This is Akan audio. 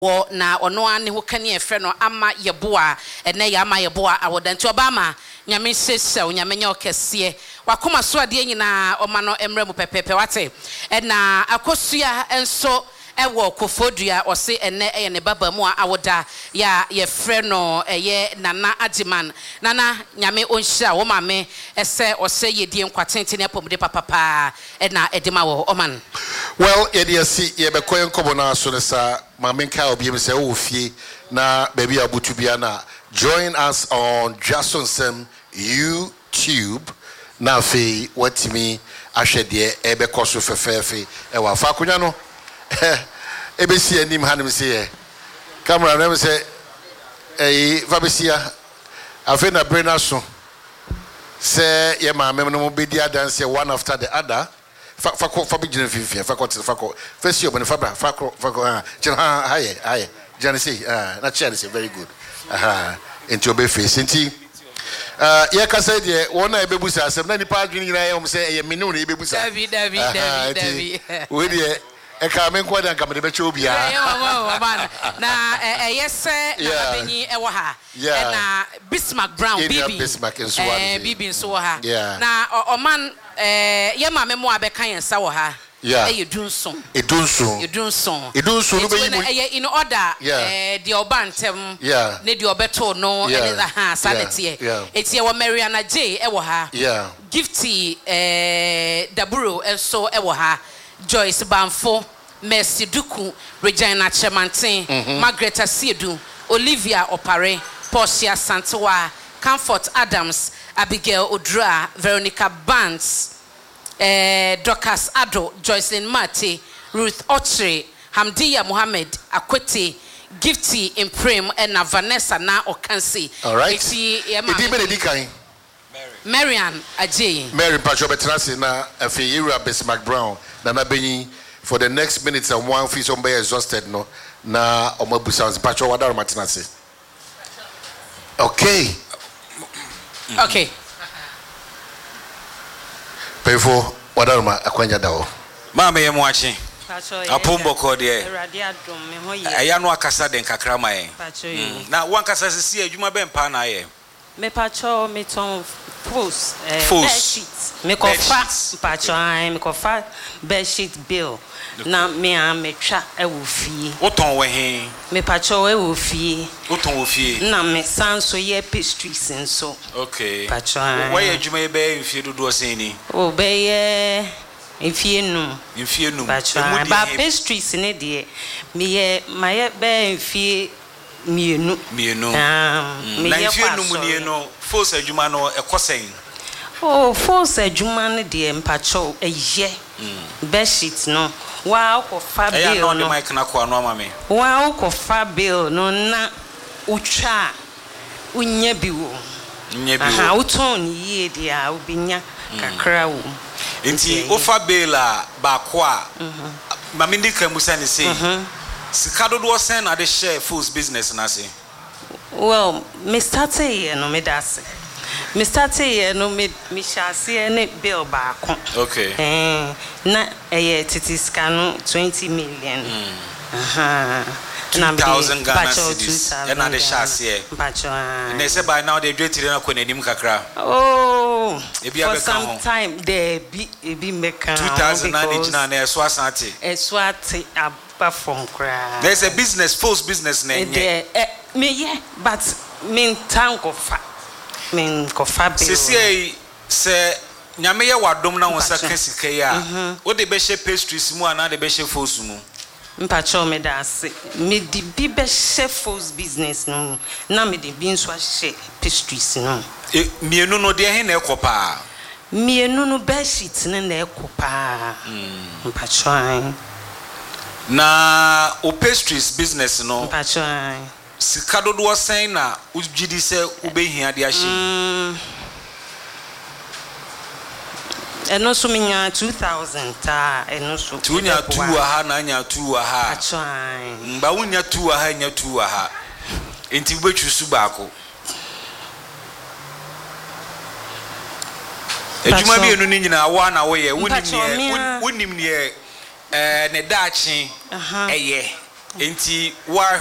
wo na ono ane ho kane efre no ama yeboa ene ya ama yeboa awodanti obama nyame sese nyame nya okese wakoma so ade nyina oma no emre mu pepepe wate na akosua enso ewo kofodua ose ene eye ne baba mu awoda ya ye frɛ no eye nana agiman nana nyame onhira wo mame ese ose yedie nkwatenten apomde papa na edema wo oman. Well, yediasi ye be koyen kobo na so sa mame nka obi em se wo fie na baby abutu bia na join us on Jasonsem YouTube na fe watimi ahwede ebe koso fefefe e wa fa akunya no ebesi anim hanim se camera na me se fabesia afi na brena so se ye maame no bedi adanse one after the other fa bigina fifia fa first year when fa haye janisi na chance very good into your face inti ye ka say de wona ebebusa asem na nipa adwini nyina ye say ye menu na ebebusa David we de e ka men kwa dan ka me be che obia na yese na benyi e wo ha na Bismarck Brown bibi nso wo ha na oman ye ma me mo abeka yensa wo ha edunson no be in order the obantem ne the obeto no and the ha sanity eti e wo Mariana J e wo ha Gifty Daburo enso e wo ha Joyce Banfo Mercy Duku Regina Chemantin Margaret Asiedu Olivia Opare Portia Santewa Comfort Adams Abigail Odra Veronica Barnes Dorcas Ado Joycelyn Mate Ruth Ochre Hamdiya Mohammed Akwete Gifty Imprim and Vanessa na Okansi. All right. Marian Ajay. Mary Pacho Betrasi na Afira Bismarck Brown na benyi for the next minutes and one fees on be exhausted no na omabusa Pacho wadaro matinasi. Okay. Before wadaro ma akwanya dawo. Mama ye mwachi. Apombo kode. Aya no akasa den kakra mae. Na wankasa sisi adwuma be mpa na ye. Me pacho me ton post bed sheet me kofa pacho me kofa bed sheet bill na me twa e wo fie woton we he me pacho e wo fie woton wo fie na me sanso ye pastries nso okay pacho why adwuma be mfie dodo sen ni o be ye mfie num pacho ba pastries ne de me ye maye be mfie mienu na mfie num ni no force adwuma no ekosen force adwuma ne de mpacho eye bed sheet no wa ko fa bill no mic na ko anu amame wa ko fa bill no na utwa unya biwo aha uton yie dia obinya kakra wo enti ofa bill a ba ko a mame ndika musa ne sei sikado do sen na de share food business na say well me started here no me dase me started here no me shase ne bill ba ko okay na titiska no 20 million na 2000 Ghana cedis na de shase pacho na say by now they dwetire na ko nanim kakra for some time there be make 2009 na eso asante from cry. There's a business, false business name. Me but mean tank of fat. Mean coffee. Say nyame ya wadom na won saka sika ya. Wo de be she pastries mu ana de be she false mu. Mpacho me da se. Me di bi be she false business no. Na me de bi nso she pastries no. Mienu no de he na ekopa. Mienu no be sheet na ekopa. Mpacho na o pastries business no pacho sika dodo sen na ugidi se ubehia de ahye eno so minya 2000 ta eno so tunya 2 aha na nya 2 aha pacho mba wunya 2 aha nya 2 aha enti ubetwu su baako ejuma bi enu ni nyina wa na wo ye wonim ne dachi eye enti wa